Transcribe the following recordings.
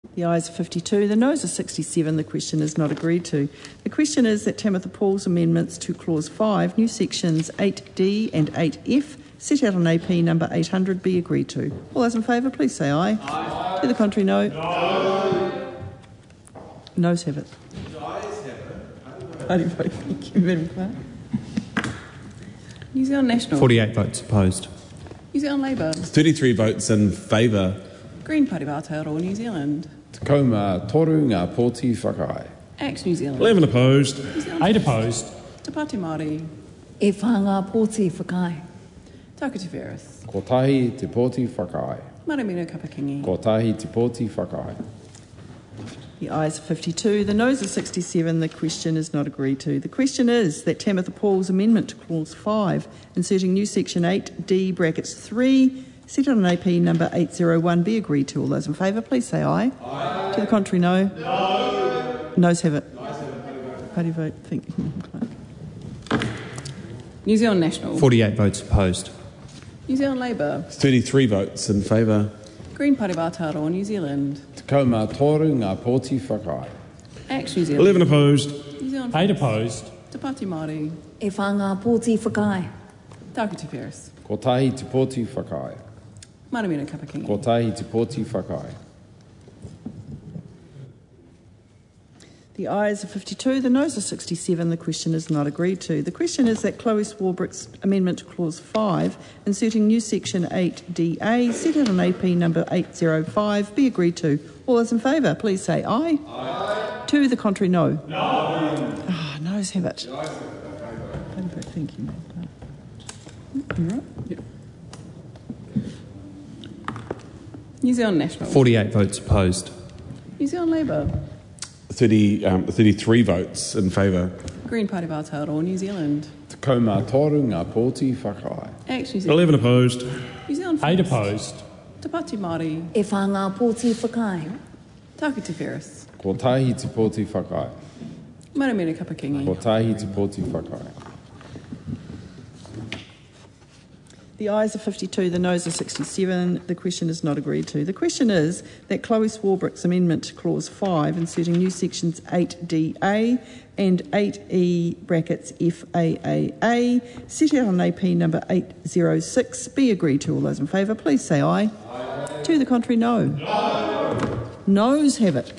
The ayes are 52, the noes are 67. The question is not agreed to. The question is that Tamitha Paul's amendments to Clause 5, new sections 8D and 8F, set out on AP number 800, be agreed to. All those in favour, please say aye. Aye. To the contrary, no. No. Noes have it. The ayes have it. How do you vote? Thank you, Madam Clerk. New Zealand National. 48 votes opposed. New Zealand Labour. 33 votes in favour. Green Party of Aotearoa New Zealand. Takauma toru ngā pōti whakaai. Axe New Zealand. 11 opposed. 8 opposed. Te Pāti Māori. E whanga pōti whakai. Taka Te Ferris. Ko tahi te pōti whakaai. Maramino Kapakingi. Ko tahi te pōti whakaai. The ayes are 52, the noes are 67. The question is not agreed to. The question is that Tamitha Paul's amendment to Clause 5, inserting new section 8D brackets 3, set out on AP number 801, be agreed to. All those in favour, please say aye. Aye. To the contrary, no. No. Noes have it. How do you vote? Thank you. New Zealand National. 48 votes opposed. New Zealand Labour. 33 votes in favour. Green Party of Aotearoa New Zealand. Takauma toru ngā pōti whakaai. Axe New Zealand. 11 opposed. New Zealand 8 opposed. Te Pāti Māori. E whanga pōti whakai. Taka Te Ferris. Ko tahi te pōti whakaai. Maramino Kapakingi. Ko tahi te pōti whakaai. The ayes are 52, the noes are 67. The question is not agreed to. The question is that Chloe Swarbrick's amendment to Clause 5, inserting new section 8DA, set out on AP number 805, be agreed to. All those in favour, please say aye. Aye. To the contrary, no. No. Ah, noes have it. Thank you. Right. Yep. New Zealand National. 48 votes opposed. New Zealand Labour. 33 votes in favour. Green Party of Aotearoa New Zealand. Takauma toru ngā pōti whakaai. Axe New Zealand. 11 opposed. New Zealand 8 First. opposed. Te Pāti Māori. E whanga pōti whakai. Taka Te Ferris. Ko tahi te pōti whakaai. Maramino Kapakingi. Ko tahi te pōti whakaai. The ayes are 52, the noes are 67. The question is not agreed to. The question is that Chloe Swarbrick's amendment to Clause 5, inserting new sections 8DA and 8E brackets FAAA, set out on AP number 806, be agreed to. All those in favour, please say aye. Aye. To the contrary, no. No. Noes have it.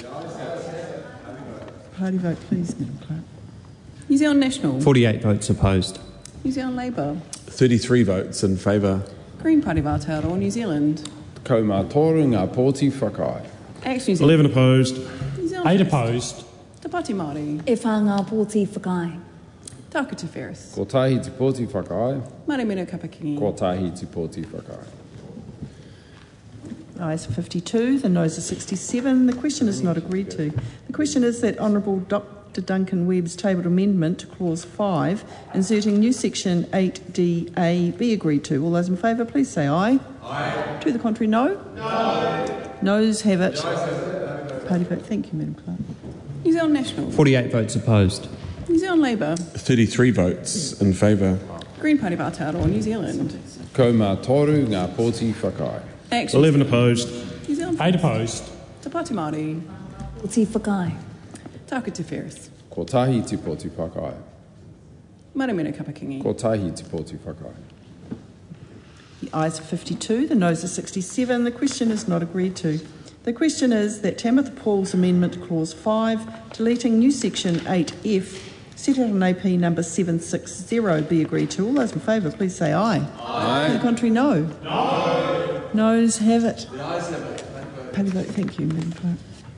Party vote, please, Madam Clerk. New Zealand National. 48 votes opposed. New Zealand Labour. 33 votes in favour. Green Party of Aotearoa New Zealand. Takauma toru ngā pōti whakaai. Axe New Zealand. 11 opposed. New Zealand 8 First. opposed. Te Pāti Māori. E whanga pōti whakai. Taka Te Ferris. Ko tahi te pōti whakaai. Maramino Kapakingi. Ko tahi te pōti whakaai. Ayes 52, the noes are 67. The question is not agreed to. The question is that Honourable Dr Duncan Webb's tabled amendment to Clause 5, inserting new section 8DA, be agreed to. All those in favour, please say aye. Aye. To the contrary, no. No. Noes have it. Party vote. Thank you, Madam Clerk. New Zealand National. 48 votes opposed. New Zealand Labour. 33 votes in favour. Green Party of Aotearoa New Zealand. Takauma toru ngā pōti whakaai. Axe 11 opposed. New Zealand 8 First. opposed. Te Pāti Māori. Pōti whakai. Taka Te Ferris. Ko tahi te pōti whakaai. Maramino Kapakingi. Ko tahi te pōti whakaai. The ayes are 52, the noes are 67. The question is not agreed to. The question is that Tamitha Paul's amendment to Clause 5, deleting new section 8F, set out on AP number 760, be agreed to. All those in favour, please say aye. Aye. To the contrary, no. No. Noes have it. The ayes have it. Party vote. Thank you, Madam Clerk.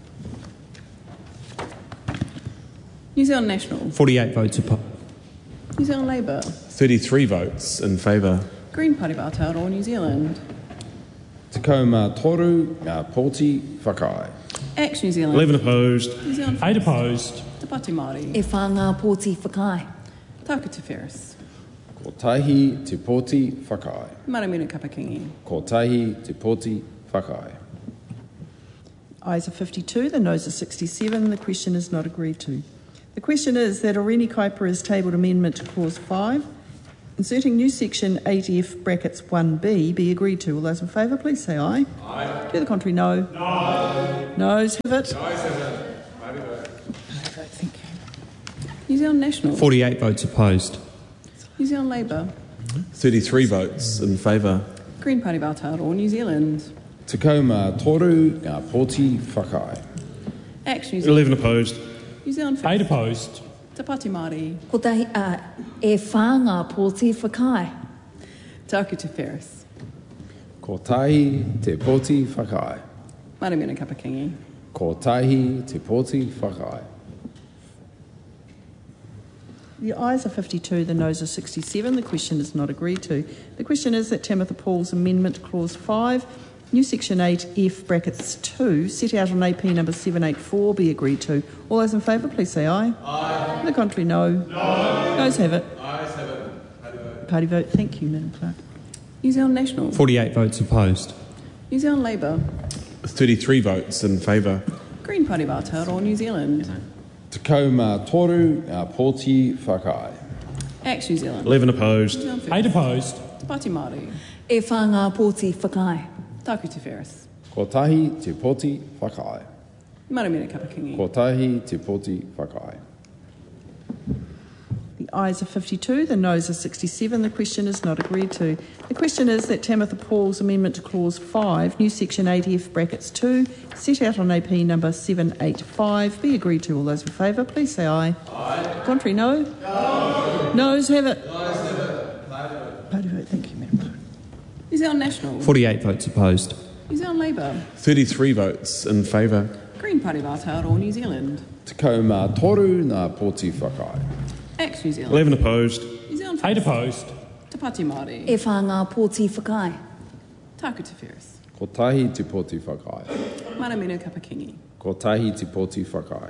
New Zealand National. 48 votes opposed. New Zealand Labour. 33 votes in favour. Green Party of Aotearoa New Zealand. Takauma toru ngā pōti whakaai. Axe New Zealand. 11 opposed. New Zealand 8 First. opposed. Te Pāti Māori. E whanga pōti whakai. Taka Te Ferris. Ko tahi te pōti whakaai. Maramino Kapakingi. Ko tahi te pōti whakaai. Ayes are 52, the noes are 67. The question is not agreed to. The question is that Oreni Kaipara's tabled amendment to Clause 5, inserting new section 8F brackets 1B, be agreed to. All those in favour, please say aye. Aye. To the contrary, no. No. Noes have it. New Zealand National. 48 votes opposed. New Zealand Labour. 33 votes in favour. Green Party of Aotearoa, New Zealand. Te kaumā toru ngā pōti whakaai. Action New Zealand. 11 opposed. New Zealand 8 First. opposed. Te Pāti Māori. Ko tahi e whā ngā pōti whakai. Tāku Te Ferris. Ko tahi te pōti whakaai. Marimena Kapakingi. Ko tahi te pōti whakaai. The ayes are 52, the noes are 67. The question is not agreed to. The question is that Tamitha Paul's amendment clause 5, new section 8F brackets 2, set out on AP number 784 be agreed to. All those in favour, please say aye. Aye. The contrary, no. No. Noes have it. Ayes have it. Party vote. Thank you, Madam Clerk. New Zealand National. 48 votes opposed. New Zealand Labour. 33 votes in favour. Green Party of Aotearoa, New Zealand. Te kaumā toru ngā pōti whakaai. Action New Zealand. 11 opposed. New Zealand 8 First. opposed. Te Pāti Māori. E whā ngā pōti whakai. Tāku Te Ferris. Ko tahi te pōti whakaai. Marimena Kapakingi. Ko tahi te pōti whakaai. The ayes are 52, the noes are 67. The question is not agreed to. The question is that Tamitha Paul's amendment to clause 5, new section 8F brackets 2, set out on AP number 785 be agreed to. All those in favour, please say aye. Aye. Contrary, no. No. Noes have it. Noes have it. Party vote. Thank you, Madam Clerk. New Zealand National. 48 votes opposed. New Zealand Labour. 33 votes in favour. Green Party of Aotearoa, New Zealand. Te kaumā toru ngā pōti whakaai. Action New Zealand. 11 opposed. New Zealand 8 First. opposed. Te Pāti Māori. E whā ngā pōti whakai. Tāku Te Ferris. Ko tahi te pōti whakaai. Marimena Kapakingi. Ko tahi te pōti whakaai.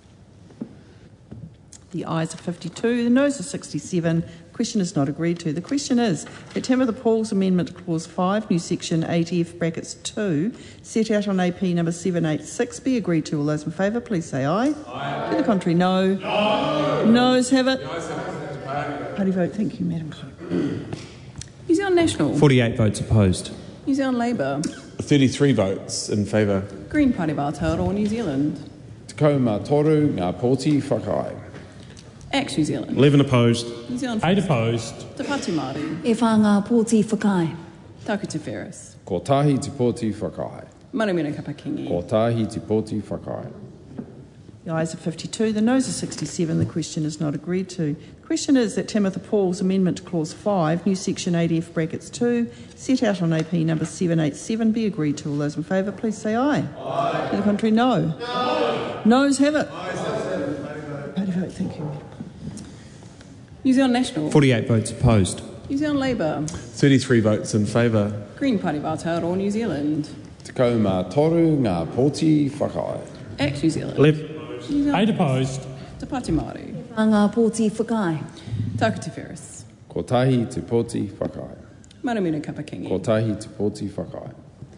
The ayes are 52, the noes are 67. The question is not agreed to. The question is that Tamitha Paul's amendment to clause 5, new section 8F brackets 2, set out on AP number 786 be agreed to. All those in favour, please say aye. Aye. To the contrary, no. No. Noes have it. Party vote. Thank you, Madam Clerk. New Zealand National. 48 votes opposed. New Zealand Labour. 33 votes in favour. Green Party of Aotearoa, New Zealand. Te kaumā toru ngā pōti whakaai. Action New Zealand. 11 opposed. New Zealand 8 First. opposed. Te Pāti Māori. E whā ngā pōti whakai. Tāku Te Ferris. Ko tahi te pōti whakaai. Marimena Kapakingi. Ko tahi te pōti whakaai. The ayes are 52, the noes are 67. The question is not agreed to. The question is that Tamitha Paul's amendment to clause 5, new section 8F brackets 2, set out on AP number 787 be agreed to. All those in favour, please say aye. Aye. To the contrary, no. No. Noes have it. Party vote. Thank you. New Zealand National. 48 votes opposed. New Zealand Labour. 33 votes in favour. Green Party of Aotearoa, New Zealand. Te kaumā toru ngā pōti whakaai. Action New Zealand. 11. New Zealand 8 opposed. Te Pāti Māori. Whā ngā pōti whakai. Tāku Te Ferris. Ko tahi te pōti whakaai. Marimena Kapakingi. Ko tahi te pōti whakaai.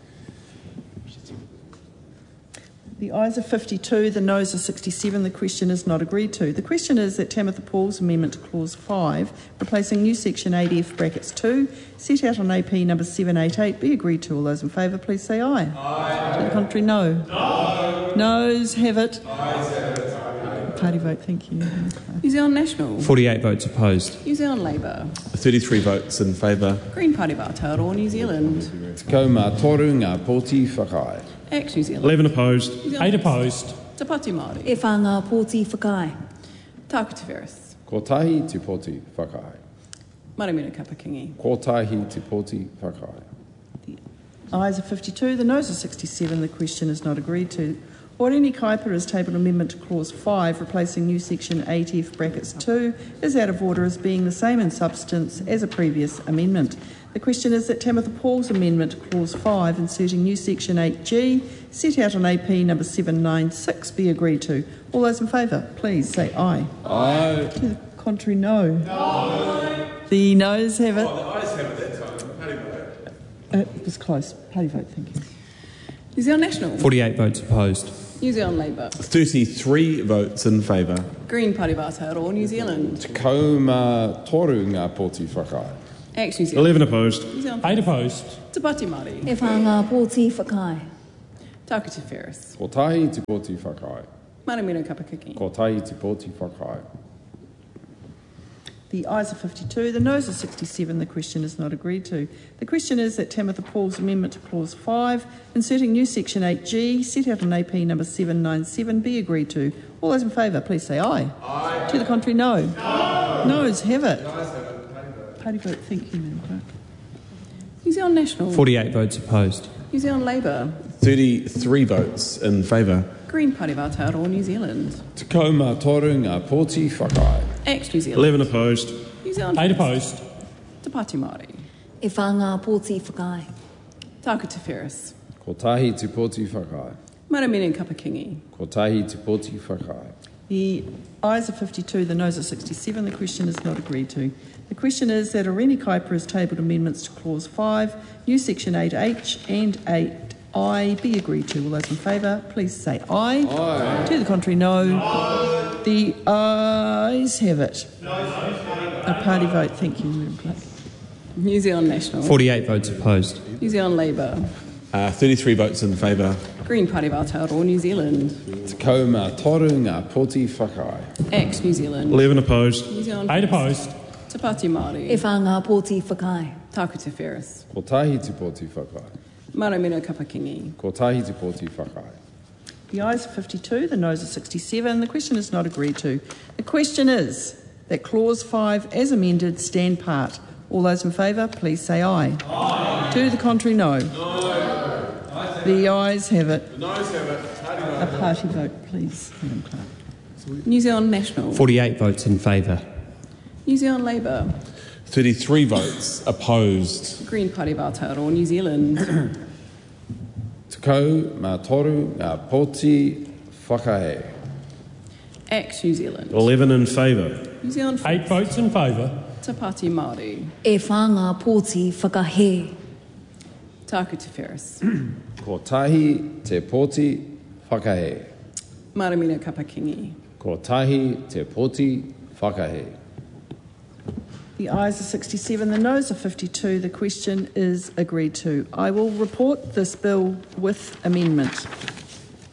The ayes are 52, the noes are 67. The question is not agreed to. The question is that Tamitha Paul's amendment to clause 5, replacing new section 8F brackets 2, set out on AP number 788 be agreed to. All those in favour, please say aye. Aye. To the contrary, no. No. Noes have it. Ayes have it. Party vote. Thank you. New Zealand National. 48 votes opposed. New Zealand Labour. 33 votes in favour. Green Party of Aotearoa, New Zealand. Te kaumā toru ngā pōti whakaai. Action New Zealand. 11 opposed. New Zealand 8 opposed. Te Pāti Māori. E whā ngā pōti whakai. Tāku Te Ferris. Ko tahi te pōti whakaai. Marimena Kapakingi. Ko tahi te pōti whakaai. Ayes are 52, the noes are 67. The question is not agreed to. Oreni Kaipa has tabled amendment to clause 5, replacing new section 8F brackets 2, is out of order as being the same in substance as a previous amendment. The question is that Tamitha Paul's amendment to clause 5, inserting new section 8G, set out on AP number 796, be agreed to. All those in favour, please say aye. Aye. To the contrary, no. No. The noes have it. The ayes have it that time. Party vote. It was close. Party vote, thank you. New Zealand National. 48 votes opposed. New Zealand Labour. 33 votes in favour. Green Party of Aotearoa, New Zealand. Te kaumā toru ngā pōti whakaai. Action New Zealand. 11 opposed. New Zealand 8 opposed. Te Pāti Māori. E whā ngā pōti whakai. Tāku Te Ferris. Ko tahi te poti whakae. Maramina Kapakiki. Ko tahi te poti whakae. The ayes are 52, the noes are 67. The question is not agreed to. The question is that Tamitha Paul's amendment to Clause 5, inserting new Section 8G, set out on AP number 797, be agreed to. All those in favour, please say aye. Aye. To the contrary, no. No. Noes have it. Party vote, thank you, Madam Clerk. New Zealand National. 48 votes opposed. New Zealand Labour. 33 votes in favour. Green Party of Aotearoa New Zealand. Te kau mā toru ngā pōti whakae. Act New Zealand. 11 opposed. New Zealand 8 opposed. Te Pāti Māori. E whanga pōti whakae. Tāku Te Ferris. Ko tahi te pōti whakae. Maramina Kapakingi. Ko tahi te pōti whakae. The ayes are 52, the noes are 67. The question is not agreed to. The question is that Irene Kuiper has tabled amendments to Clause 5, new Section 8H and 8I be agreed to. All those in favour, please say aye. Aye. To the contrary, no. No. The ayes have it. No. A party vote. Thank you, Madam Clerk. New Zealand National. 48 votes opposed. New Zealand Labour. 33 votes in favour. Green Party of Aotearoa New Zealand. Te kau mā toru ngā pōti whakae. Act New Zealand. 11 opposed. New Zealand 8 opposed. Te Pāti Māori. E whanga pōti whakae. Tāku Te Ferris. Ko tahi te pōti whakae. Maramina Kapakingi. Ko tahi te pōti whakae. The ayes are 52, the noes are 67. The question is not agreed to. The question is that Clause 5, as amended, stand part. All those in favour, please say aye. Aye. To the contrary, no. No. The ayes have it. The noes have it. A party vote, please, Madam Clerk. New Zealand National. 48 votes in favour. New Zealand Labour. 33 votes opposed. Green Party of Aotearoa New Zealand. Te kau mā toru ngā pōti whakae. Act New Zealand. 11 in favour. New Zealand 8 votes in favour. Te Pāti Māori. E whanga pōti whakahe. Tāku Te Ferris. Ko tahi te pōti whakahe. Maramina Kapakingi. Ko tahi te pōti whakahe. The ayes are 67, the noes are 52. The question is agreed to. I will report this bill with amendment.